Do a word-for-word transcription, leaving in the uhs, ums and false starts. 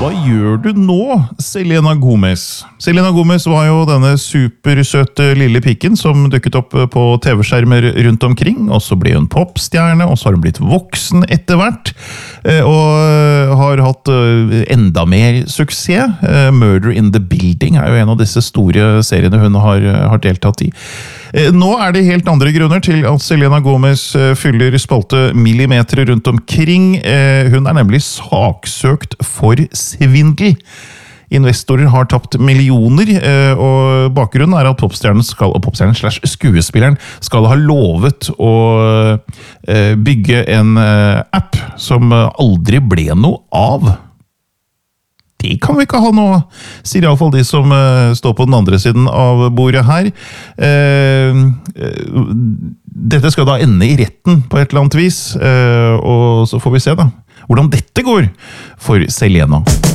Hva gjør du nå, Selena Gomez? Selena Gomez var jo denne supersøte lille pikken som dukket opp på T V-skjermer rundt omkring, og så ble hun popstjerne, og så har hun blitt voksen etter hvert, og har hatt enda mer suksess. Murder in the Building er jo en av disse store seriene hun har, har deltatt i. Nå er det helt andre grunner til at Selena Gomez fyller spalte millimeter rundt omkring. Hun er nemlig saksøkt for svindel. Investorer har tapt millioner, og bakgrunnen er at popstjernen skal, og popstjernen slash skuespilleren skal ha lovet å bygge en app som aldri ble noe av. Det kan vi ikke ha nå, sier i alle fall de som står på den andre siden av bordet her. Dette skal da ende i retten på et eller annet vis, og så får vi se da hvordan dette går for Selena.